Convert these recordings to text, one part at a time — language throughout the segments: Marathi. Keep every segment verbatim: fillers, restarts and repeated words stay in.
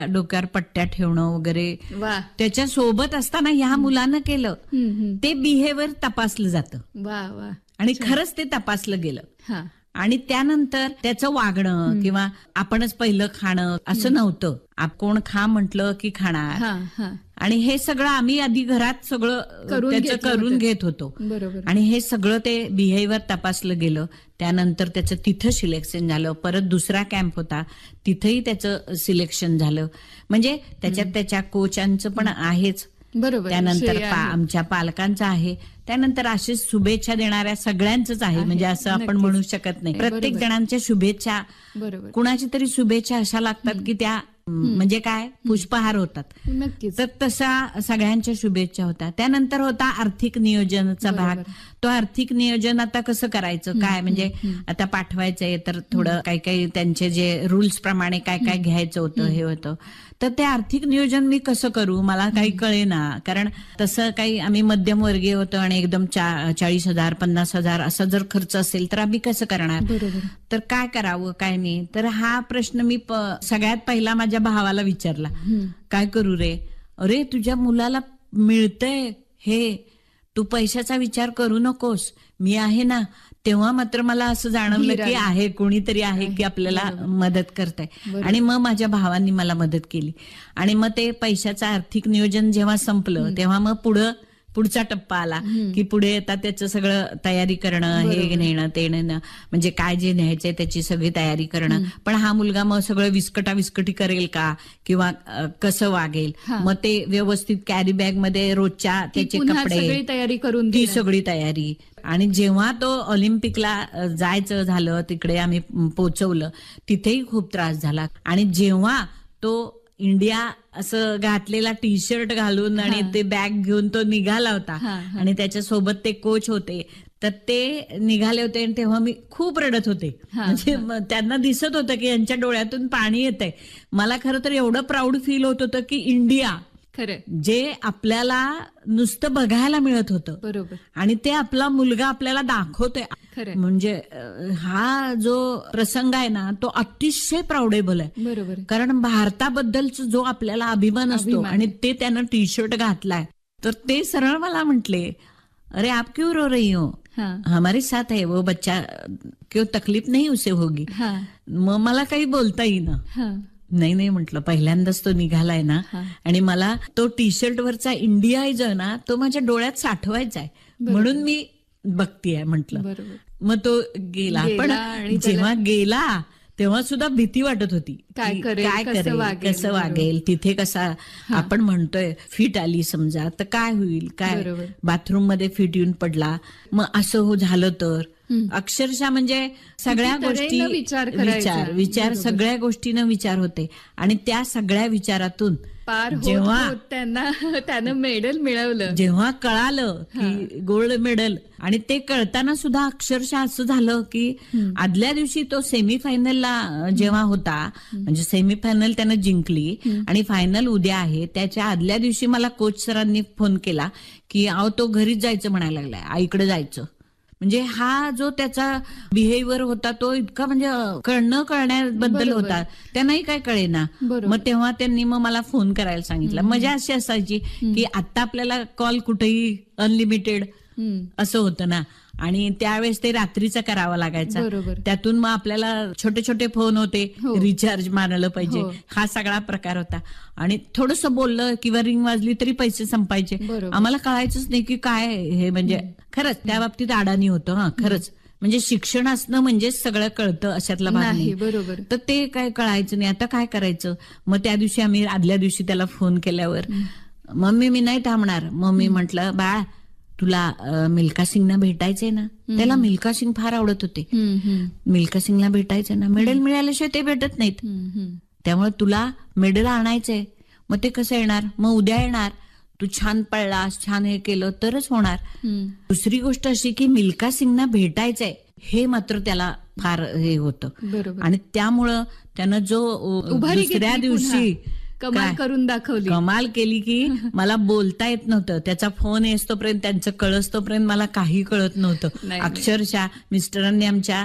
डोक्यावर पट्ट्या ठेवणं वगैरे वा त्याच्या सोबत असताना ह्या मुलानं केलं हम्म, हम्म. ते बिहेवियर तपासलं जातं वा वा आणि खरंच ते तपासलं गेलं. हा आणि त्यानंतर त्याचं वागणं किंवा आपणच पहिलं खाणं असं नव्हतं. आप कोण खा म्हटलं की खाणार. हा हा आणि हे सगळं आम्ही आधी घरात सगळं करून त्याचं घेतलं करून होतं. घेत होतो. बरोबर. आणि हे सगळं ते बिहेवियर तपासलं गेलं. त्यानंतर त्याचं तिथं सिलेक्शन झालं. परत दुसरा कॅम्प होता, तिथंही त्याचं सिलेक्शन झालं. म्हणजे त्याच्यात त्याच्या कोचांचं पण आहेच, बरोबर. त्यानंतर श्रेय पा- आहे. आमच्या पालकांचं आहे, त्यानंतर अशीच शुभेच्छा देणाऱ्या सगळ्यांचंच आहे. आहे. म्हणजे असं आपण नक्कीच. म्हणू शकत नाही. नाही, प्रत्येक बरोबर. जणांच्या शुभेच्छा, बरोबर कुणाची तरी शुभेच्छा अशा लागतात की त्या म्हणजे काय पुष्पहार होतात. नक्कीच. तर तसा सगळ्यांच्या शुभेच्छा होत्या. त्यानंतर होता आर्थिक नियोजनाचा भाग. बरोबर. तो आर्थिक नियोजन आता कसं करायचं काय, म्हणजे आता पाठवायचंय तर थोडं काही काही त्यांचे जे रूल्स प्रमाणे काय काय घ्यायचं होतं हे होतं. तर ते आर्थिक नियोजन मी कसं करू मला काही कळेना. कारण तसं काही आम्ही मध्यमवर्गीय होतो आणि एकदम चा- चाळीस हजार पन्नास हजार असा जर खर्च असेल तर आम्ही कसं करणार. बरोबर. तर काय करावं काय नाही. तर हा प्रश्न मी प- सगळ्यात पहिला माझ्या भावाला विचारला, काय करू रे. अरे तुझ्या मुलाला मिळतंय हे, तू पैशाचा विचार करू नकोस, मी आहे ना. तेव्हा मात्र मला असं जाणवलं की आहे कोणीतरी आहे की आपल्याला मदत करताय. आणि मग माझ्या भावांनी मला मदत केली. आणि मग ते पैशाचं आर्थिक नियोजन जेव्हा संपलं तेव्हा मग पुढं पुढचा टप्पा आला की पुढे आता त्याचं सगळं तयारी करणं, हे नेणं ते नेणं, म्हणजे काय जे न्यायचंय त्याची सगळी तयारी करणं. पण हा मुलगा मग सगळं विस्कटा विस्कटी करेल का किंवा अ, कसं वागेल. मग ते व्यवस्थित कॅरी बॅग मध्ये रोजच्या त्याचे पुन्हा कपडे, सगळी तयारी करून ती देणं. सगळी तयारी. आणि जेव्हा तो ऑलिम्पिकला अ, जायचं झालं, तिकडे आम्ही पोहोचवलं, तिथेही खूप त्रास झाला. आणि जेव्हा तो इंडिया असं घातलेला टी शर्ट घालून आणि ते बॅग घेऊन तो निघाला होता आणि त्याच्यासोबत ते कोच होते, तर ते निघाले होते आणि तेव्हा मी खूप रडत होते. म्हणजे म- त्यांना दिसत होतं की यांच्या डोळ्यातून पाणी येतंय. मला खरं तर एवढं प्राऊड फील होत होतं की इंडिया, खरं जे आपल्याला नुसतं बघायला मिळत होतं बरोबर आणि ते आपला मुलगा आपल्याला दाखवतोय. खरं म्हणजे अ, हा जो प्रसंग आहे ना तो अतिशय प्राऊडेबल आहे. बरोबर कारण भारताबद्दलचा जो आपल्याला अभिमान असतो अभिमान. आणि ते त्यानं टी शर्ट घातलाय, तर ते सरळ मला म्हटले, अरे आप क्यों रो रही हो, हा हमारे साथ है वो बच्चा, क्यों तकलीफ नहीं उसे होगी. हा मग मला काही बोलता येईना. हा नाही नाही म्हटलं, पहिल्यांदाच तो निघालाय ना आणि मला तो टी शर्ट वरचा इंडिया जो आहे ना तो माझ्या डोळ्यात साठवायचा आहे, म्हणून मी बघतीये म्हटलं. बरोबर. मग तो गेला. गेला पण आणि जेव्हा गेला तेव्हा सुद्धा भीती वाटत होती काय की करेल, काय कसं करेल, वागेल, कसं बरोबर. वागेल तिथे, कसा आपण म्हणतोय फिट आली समजा तर काय होईल, काय बरोबर. बाथरूम मध्ये फिट येऊन पडला, मग असं हो झालं तर. अक्षरशः म्हणजे सगळ्या किती गोष्टी तऱ्हेनं विचार करायचा. विचार विचार बरोबर. सगळ्या गोष्टीनं विचार होते. आणि त्या सगळ्या विचारातून पार होत जेव्हा होत त्यांना त्यानं मेडल मिळवलं. जेव्हा कळालं की गोल्ड मेडल, आणि ते कळताना सुद्धा अक्षरशः असं झालं की आदल्या दिवशी तो सेमीफायनलला जेव्हा होता, म्हणजे सेमीफायनल त्यानं जिंकली आणि फायनल उद्या आहे, त्याच्या आदल्या दिवशी मला कोच सरांनी फोन केला की अहो तो घरीच जायचं म्हणायला लागलाय, आईकडे जायचं. म्हणजे हा जो त्याचा बिहेवियर होता तो इतका म्हणजे कळणं कळण्याबद्दल बरोबर. होता, त्यांनाही काय कळेना. बरोबर. मग तेव्हा त्यांनी मग मला फोन करायला सांगितलं. मजा अशी असायची की आता आपल्याला कॉल कुठेही अनलिमिटेड हम्म. असं होतं ना, आणि त्यावेळेस ते रात्रीचा करावा लागायचा. बरोबर. त्यातून मग आपल्याला छोटे छोटे फोन होते, हो. रिचार्ज मारलं पाहिजे, हो. हा सगळा प्रकार होता. आणि थोडंसं बोललं किंवा रिंग वाजली तरी पैसे संपायचे. बरोबर. आम्हाला कळायचंच नाही की काय हे, म्हणजे खरंच त्या बाबतीत अडाणी होतं. हा खरंच म्हणजे शिक्षण असणं म्हणजे सगळं कळतं अशातला भाग नाही. नाही. बरोबर. तर ते काय कळायचं नाही. आता काय करायचं. मग त्या दिवशी आम्ही आदल्या दिवशी त्याला फोन केल्यावर, मम्मी मी नाही थांबणार. मम्मी म्हटलं बाळ तुला अं, मिल्खा सिंगना भेटायचंय ना. त्याला मिल्खा सिंग फार आवडत होते. हम्म, हम्म, मिल्खा सिंगला भेटायचंय ना, मेडल मिळाल्याशिवाय ते भेटत नाहीत. हम्म, हम्म. त्यामुळे तुला मेडल आणायचंय. मग ते कसं येणार, मग उद्या येणार. तू छान पळलास, छान हे केलं तरच होणार. हम्म. दुसरी गोष्ट अशी की मिल्खा सिंगना भेटायचंय हे मात्र त्याला फार हे होतं. बरोबर. आणि त्यामुळं त्यानं जो अ, उभारी दुसऱ्या घेतली दिवशी पुन्हा. कमाल काय? करून दाखवली. कमाल केली की मला बोलता येत नव्हतं. त्याचा फोन येतोपर्यंत, त्यांचं कळस्तोपर्यंत मला काही कळत नव्हतं. नाही, अक्षरशः मिस्टरांनी आमच्या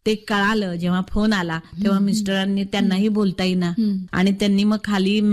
ते कळालं जेव्हा फोन आला तेव्हा मिस्टरांनी त्यांनाही बोलता येईना आणि त्यांनी मग खाली